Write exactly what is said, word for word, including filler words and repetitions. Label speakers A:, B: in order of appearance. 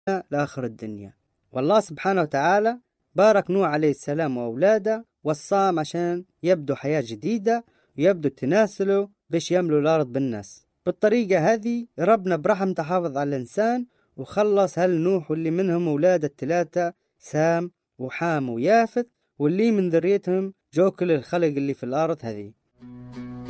A: لآخر الدنيا. والله سبحانه وتعالى بارك نوح عليه السلام وأولاده، وصام عشان يبدو حياة جديدة ويبدو التناسل باش يملوا الأرض بالناس. بالطريقة هذه ربنا برحم تحافظ على الإنسان وخلص هل نوح واللي منهم أولاد الثلاثة سام وحام ويافث، واللي من ذريتهم جو كل الخلق اللي في الأرض هذه.